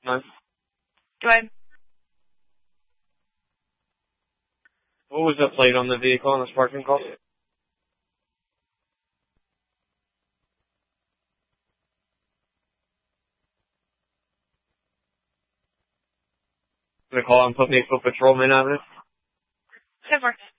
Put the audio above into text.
No. Go ahead. What was the plate on the vehicle on this parking call? Gonna call and put me for patrolman out of it? Go for it.